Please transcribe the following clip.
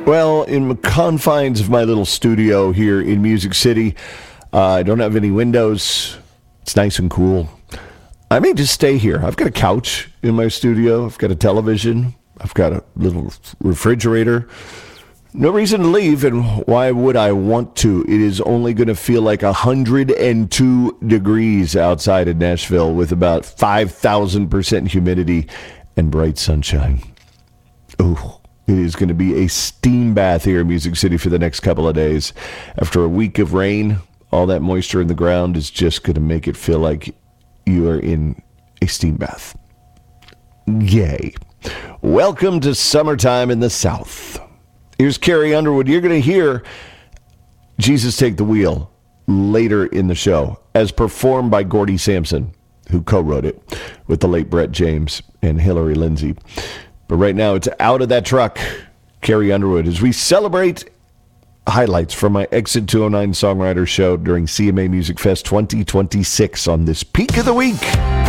Well, in the confines of my little studio here in Music City, I don't have any windows. It's nice and cool. I may just stay here. I've got a couch in my studio. I've got a television. I've got a little refrigerator. No reason to leave, and why would I want to? It is only going to feel like 102 degrees outside of Nashville with about 5,000% humidity and bright sunshine. Oh, it is going to be a steam bath here in Music City for the next couple of days. After a week of rain, all that moisture in the ground is just going to make it feel like you are in a steam bath. Yay. Welcome to summertime in the South. Here's Carrie Underwood. You're going to hear Jesus Take the Wheel later in the show, as performed by Gordy Sampson, who co-wrote it with the late Brett James and Hillary Lindsey. But right now, it's Out of That Truck, Carrie Underwood, as we celebrate highlights from my Exit 209 Songwriters show during CMA Music Fest 2026 on this Peak of the Week.